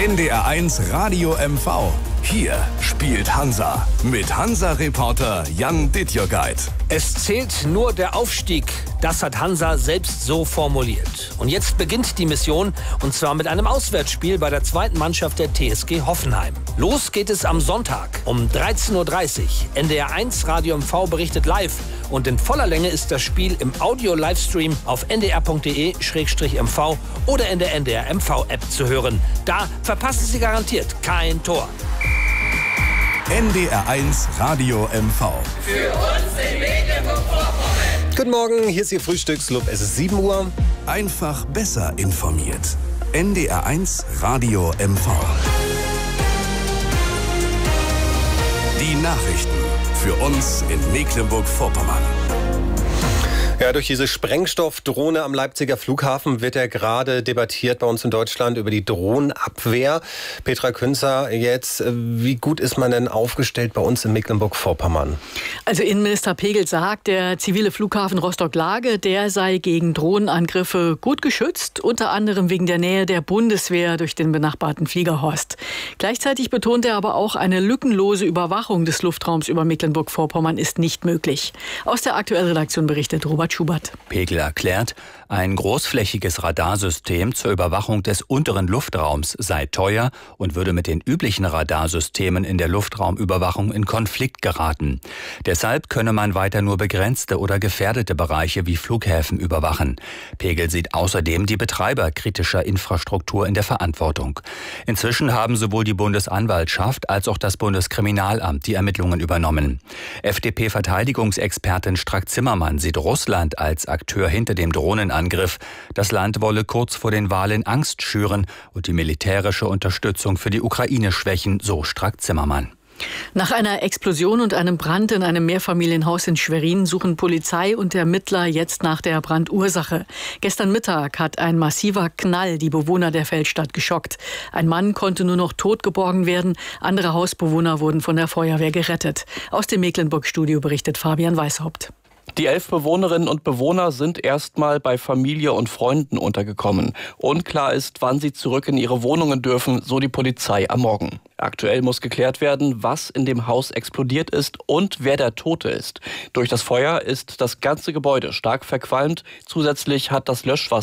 NDR1 Radio MV. Hier spielt Hansa mit Hansa-Reporter Jan Dittjogeit. Es zählt nur der Aufstieg. Das hat Hansa selbst so formuliert. Und jetzt beginnt die Mission, und zwar mit einem Auswärtsspiel bei der zweiten Mannschaft der TSG Hoffenheim. Los geht es am Sonntag um 13:30 Uhr. NDR1 Radio MV berichtet live. Und in voller Länge ist das Spiel im Audio-Livestream auf ndr.de/mv oder in der NDR MV-App zu hören. Da verpassen Sie garantiert kein Tor. NDR1 Radio MV. Für uns in Mecklenburg-Vorpommern. Guten Morgen, hier ist Ihr Frühstücksclub. Es ist 7 Uhr. Einfach besser informiert. NDR1 Radio MV. Die Nachrichten für uns in Mecklenburg-Vorpommern. Ja, durch diese Sprengstoffdrohne am Leipziger Flughafen wird ja gerade debattiert bei uns in Deutschland über die Drohnenabwehr. Petra Künzer, jetzt, wie gut ist man denn aufgestellt bei uns in Mecklenburg-Vorpommern? Also Innenminister Pegel sagt, der zivile Flughafen Rostock-Lage, der sei gegen Drohnenangriffe gut geschützt, unter anderem wegen der Nähe der Bundeswehr durch den benachbarten Fliegerhorst. Gleichzeitig betont er aber auch, eine lückenlose Überwachung des Luftraums über Mecklenburg-Vorpommern ist nicht möglich. Aus der Aktuellredaktion berichtet Robert Schubert. Pegel erklärt, ein großflächiges Radarsystem zur Überwachung des unteren Luftraums sei teuer und würde mit den üblichen Radarsystemen in der Luftraumüberwachung in Konflikt geraten. Deshalb könne man weiter nur begrenzte oder gefährdete Bereiche wie Flughäfen überwachen. Pegel sieht außerdem die Betreiber kritischer Infrastruktur in der Verantwortung. Inzwischen haben sowohl die Bundesanwaltschaft als auch das Bundeskriminalamt die Ermittlungen übernommen. FDP-Verteidigungsexpertin Strack-Zimmermann sieht Russland als Akteur hinter dem Drohnenangriff. Das Land wolle kurz vor den Wahlen Angst schüren und die militärische Unterstützung für die Ukraine schwächen, so Strack-Zimmermann. Nach einer Explosion und einem Brand in einem Mehrfamilienhaus in Schwerin suchen Polizei und Ermittler jetzt nach der Brandursache. Gestern Mittag hat ein massiver Knall die Bewohner der Feldstadt geschockt. Ein Mann konnte nur noch tot geborgen werden. Andere Hausbewohner wurden von der Feuerwehr gerettet. Aus dem Mecklenburg-Studio berichtet Fabian Weishaupt. Die 11 Bewohnerinnen und Bewohner sind erstmal bei Familie und Freunden untergekommen. Unklar ist, wann sie zurück in ihre Wohnungen dürfen, so die Polizei am Morgen. Aktuell muss geklärt werden, was in dem Haus explodiert ist und wer der Tote ist. Durch das Feuer ist das ganze Gebäude stark verqualmt. Zusätzlich hat das Löschwasser